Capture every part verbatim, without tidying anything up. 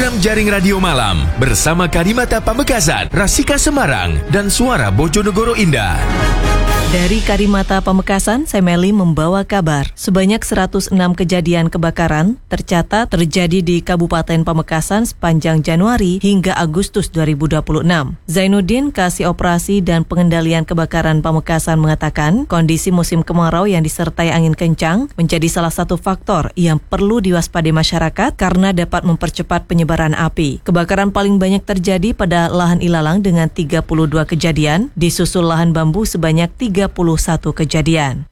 Program Jaring Radio Malam bersama Karimata Pamekasan, Rasika Semarang, dan Suara Bojonegoro Indah. Dari Karimata Pamekasan, saya Meli membawa kabar. Sebanyak seratus enam kejadian kebakaran tercatat terjadi di Kabupaten Pamekasan sepanjang Januari hingga Agustus dua ribu dua puluh enam. Zainuddin, Kasih Operasi dan Pengendalian Kebakaran Pamekasan mengatakan, kondisi musim kemarau yang disertai angin kencang menjadi salah satu faktor yang perlu diwaspadai masyarakat karena dapat mempercepat penyebaran api. Kebakaran paling banyak terjadi pada lahan ilalang dengan tiga puluh dua kejadian, disusul lahan bambu sebanyak tiga puluh satu kejadian.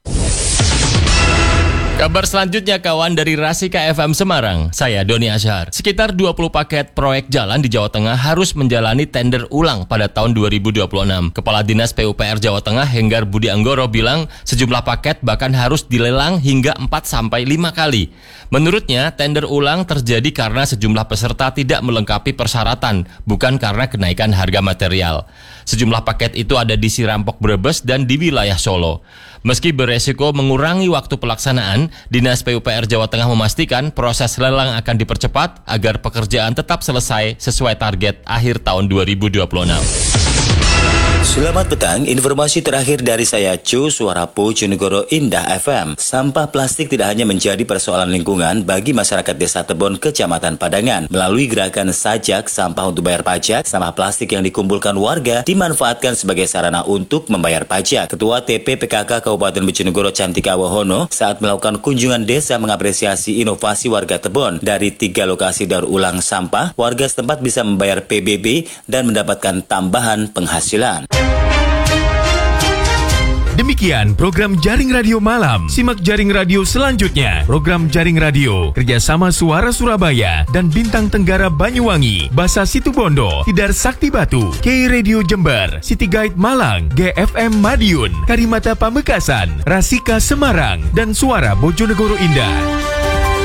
Kabar selanjutnya kawan dari Rasika F M Semarang, saya Doni Azhar. Sekitar dua puluh paket proyek jalan di Jawa Tengah harus menjalani tender ulang pada tahun dua ribu dua puluh enam. Kepala Dinas P U P R Jawa Tengah Henggar Budi Anggoro bilang sejumlah paket bahkan harus dilelang hingga empat sampai lima kali. Menurutnya, tender ulang terjadi karena sejumlah peserta tidak melengkapi persyaratan, bukan karena kenaikan harga material. Sejumlah paket itu ada di Sirampok Brebes dan di wilayah Solo. Meski beresiko mengurangi waktu pelaksanaan, Dinas P U P R Jawa Tengah memastikan proses lelang akan dipercepat agar pekerjaan tetap selesai sesuai target akhir tahun dua ribu dua puluh enam. Selamat petang, informasi terakhir dari saya Cu, Suara Bojonegoro Indah F M. Sampah plastik tidak hanya menjadi persoalan lingkungan bagi masyarakat Desa Tebon, Kecamatan Padangan. Melalui gerakan sajak sampah untuk bayar pajak, sampah plastik yang dikumpulkan warga dimanfaatkan sebagai sarana untuk membayar pajak. Ketua T P P K K Kabupaten Bojonegoro Cantika Wahono saat melakukan kunjungan desa mengapresiasi inovasi warga Tebon. Dari tiga lokasi daur ulang sampah, warga setempat bisa membayar P B B dan mendapatkan tambahan penghasilan. Demikian program Jaring Radio Malam. Simak Jaring Radio selanjutnya. Program Jaring Radio kerjasama Suara Surabaya dan Bintang Tenggara Banyuwangi, Basa Situbondo, Tidar Sakti Batu, K Radio Jember, City Guide Malang, G F M Madiun, Karimata Pamekasan, Rasika Semarang, dan Suara Bojonegoro Indah.